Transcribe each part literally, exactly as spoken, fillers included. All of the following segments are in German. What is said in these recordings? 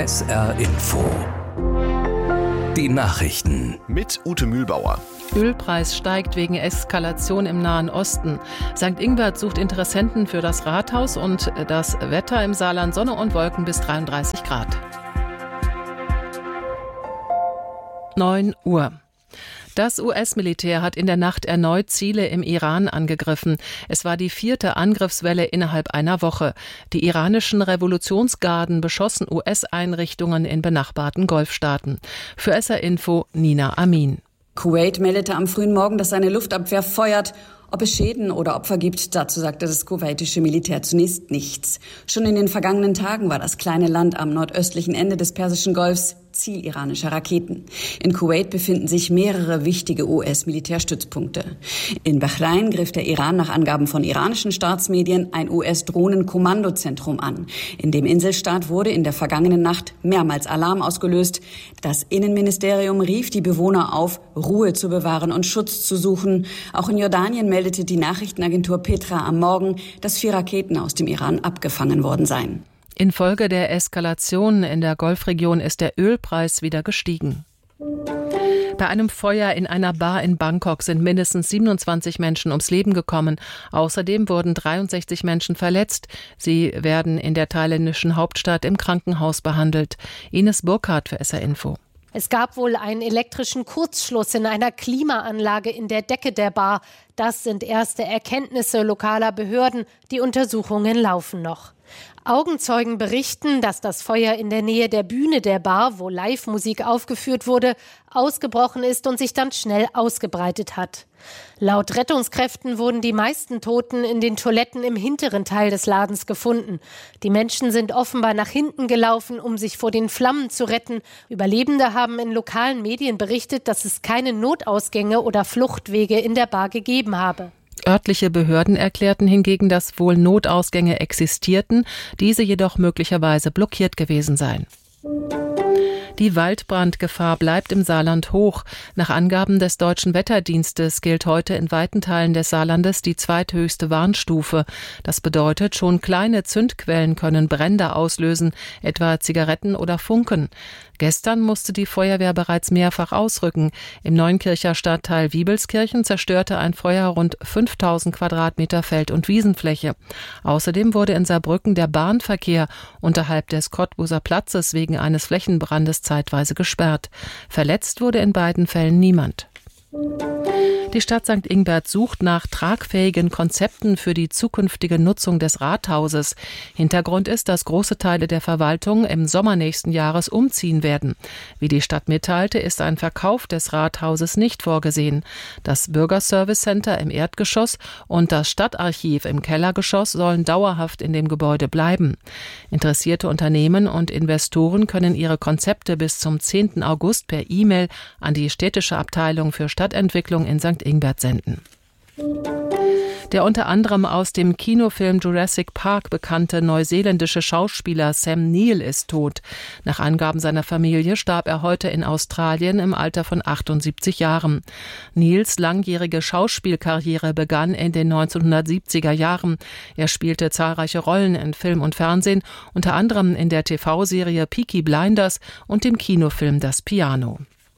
S R Info. Die Nachrichten mit Ute Mühlbauer. Ölpreis steigt wegen Eskalation im Nahen Osten. Sankt Ingbert sucht Interessenten für das Rathaus und das Wetter im Saarland: Sonne und Wolken bis dreiunddreißig Grad. neun Uhr. Das U S-Militär hat in der Nacht erneut Ziele im Iran angegriffen. Es war die vierte Angriffswelle innerhalb einer Woche. Die iranischen Revolutionsgarden beschossen U S-Einrichtungen in benachbarten Golfstaaten. Für S R Info Nina Amin. Kuwait meldete am frühen Morgen, dass seine Luftabwehr feuert. Ob es Schäden oder Opfer gibt, dazu sagte das kuwaitische Militär zunächst nichts. Schon in den vergangenen Tagen war das kleine Land am nordöstlichen Ende des Persischen Golfs Ziel iranischer Raketen. In Kuwait befinden sich mehrere wichtige U S-Militärstützpunkte. In Bahrain griff der Iran nach Angaben von iranischen Staatsmedien ein U S-Drohnen-Kommandozentrum an. In dem Inselstaat wurde in der vergangenen Nacht mehrmals Alarm ausgelöst. Das Innenministerium rief die Bewohner auf, Ruhe zu bewahren und Schutz zu suchen. Auch in Jordanien meldete die Nachrichtenagentur Petra am Morgen, dass vier Raketen aus dem Iran abgefangen worden seien. Infolge der Eskalation in der Golfregion ist der Ölpreis wieder gestiegen. Bei einem Feuer in einer Bar in Bangkok sind mindestens siebenundzwanzig Menschen ums Leben gekommen. Außerdem wurden dreiundsechzig Menschen verletzt. Sie werden in der thailändischen Hauptstadt im Krankenhaus behandelt. Ines Burkhardt für S R Info. Es gab wohl einen elektrischen Kurzschluss in einer Klimaanlage in der Decke der Bar. Das sind erste Erkenntnisse lokaler Behörden. Die Untersuchungen laufen noch. Augenzeugen berichten, dass das Feuer in der Nähe der Bühne der Bar, wo Live-Musik aufgeführt wurde, ausgebrochen ist und sich dann schnell ausgebreitet hat. Laut Rettungskräften wurden die meisten Toten in den Toiletten im hinteren Teil des Ladens gefunden. Die Menschen sind offenbar nach hinten gelaufen, um sich vor den Flammen zu retten. Überlebende haben in lokalen Medien berichtet, dass es keine Notausgänge oder Fluchtwege in der Bar gegeben habe. Örtliche Behörden erklärten hingegen, dass wohl Notausgänge existierten, diese jedoch möglicherweise blockiert gewesen seien. Die Waldbrandgefahr bleibt im Saarland hoch. Nach Angaben des Deutschen Wetterdienstes gilt heute in weiten Teilen des Saarlandes die zweithöchste Warnstufe. Das bedeutet, schon kleine Zündquellen können Brände auslösen, etwa Zigaretten oder Funken. Gestern musste die Feuerwehr bereits mehrfach ausrücken. Im Neunkircher Stadtteil Wiebelskirchen zerstörte ein Feuer rund fünftausend Quadratmeter Feld- und Wiesenfläche. Außerdem wurde in Saarbrücken der Bahnverkehr unterhalb des Cottbuser Platzes wegen eines Flächenbrandes zeitweise gesperrt. Verletzt wurde in beiden Fällen niemand. Die Stadt Sankt Ingbert sucht nach tragfähigen Konzepten für die zukünftige Nutzung des Rathauses. Hintergrund ist, dass große Teile der Verwaltung im Sommer nächsten Jahres umziehen werden. Wie die Stadt mitteilte, ist ein Verkauf des Rathauses nicht vorgesehen. Das Bürgerservice Center im Erdgeschoss und das Stadtarchiv im Kellergeschoss sollen dauerhaft in dem Gebäude bleiben. Interessierte Unternehmen und Investoren können ihre Konzepte bis zum zehnten August per E-Mail an die städtische Abteilung für Stadtentwicklung in Sankt Ingbert senden. Der unter anderem aus dem Kinofilm Jurassic Park bekannte neuseeländische Schauspieler Sam Neill ist tot. Nach Angaben seiner Familie starb er heute in Australien im Alter von achtundsiebzig Jahren. Neills langjährige Schauspielkarriere begann in den neunzehnhundertsiebziger Jahren. Er spielte zahlreiche Rollen in Film und Fernsehen, unter anderem in der T V-Serie Peaky Blinders und dem Kinofilm Das Piano.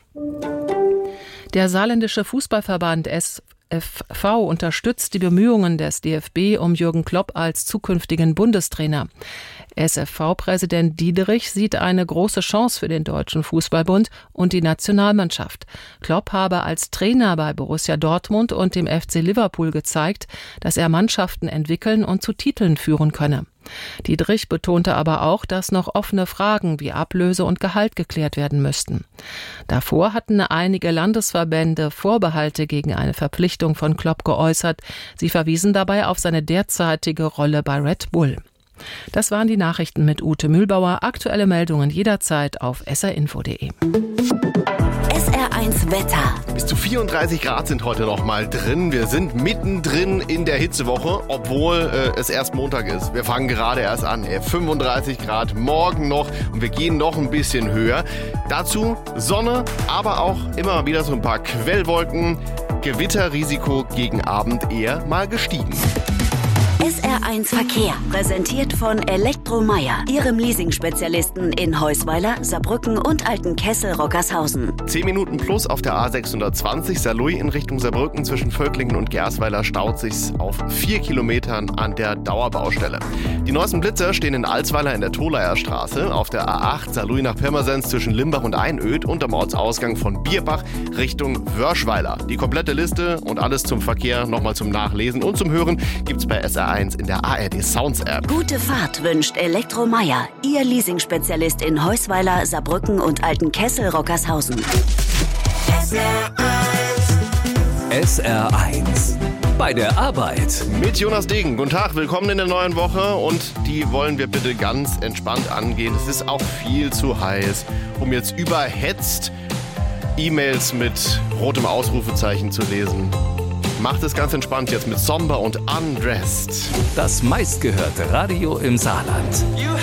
Der saarländische Fußballverband S F V unterstützt die Bemühungen des D F B um Jürgen Klopp als zukünftigen Bundestrainer. S F V-Präsident Diederich sieht eine große Chance für den Deutschen Fußballbund und die Nationalmannschaft. Klopp habe als Trainer bei Borussia Dortmund und dem F C Liverpool gezeigt, dass er Mannschaften entwickeln und zu Titeln führen könne. Diederich betonte aber auch, dass noch offene Fragen wie Ablöse und Gehalt geklärt werden müssten. Davor hatten einige Landesverbände Vorbehalte gegen eine Verpflichtung von Klopp geäußert. Sie verwiesen dabei auf seine derzeitige Rolle bei Red Bull. Das waren die Nachrichten mit Ute Mühlbauer. Aktuelle Meldungen jederzeit auf s r info punkt d e. S R eins Wetter. Bis zu vierunddreißig Grad sind heute noch mal drin. Wir sind mittendrin in der Hitzewoche, obwohl äh, es erst Montag ist. Wir fangen gerade erst an. Ey, fünfunddreißig Grad morgen noch und wir gehen noch ein bisschen höher. Dazu Sonne, aber auch immer mal wieder so ein paar Quellwolken. Gewitterrisiko gegen Abend eher mal gestiegen. S R eins Verkehr, präsentiert von Elektromeyer, Ihrem Leasing-Spezialisten in Heusweiler, Saarbrücken und Altenkessel-Rockershausen. zehn Minuten plus auf der A sechshundertzwanzig Saarlouis in Richtung Saarbrücken. Zwischen Völklingen und Gersweiler staut sich's auf vier Kilometern an der Dauerbaustelle. Die neuesten Blitzer stehen in Alsweiler in der Tholaer Straße, auf der A acht Saarlouis nach Pirmasens zwischen Limbach und Einöd und am Ortsausgang von Bierbach Richtung Wörschweiler. Die komplette Liste und alles zum Verkehr nochmal zum Nachlesen und zum Hören gibt's bei S R eins in der A R D Sounds App. Gute Fahrt wünscht Elektromeyer, Ihr Leasing-Spezialist in Heusweiler, Saarbrücken und Altenkessel-Rockershausen. S R eins. Bei der Arbeit. Mit Jonas Degen. Guten Tag, willkommen in der neuen Woche und die wollen wir bitte ganz entspannt angehen. Es ist auch viel zu heiß, um jetzt überhetzt E-Mails mit rotem Ausrufezeichen zu lesen. Macht es ganz entspannt jetzt mit Somber und Undressed. Das meistgehörte Radio im Saarland.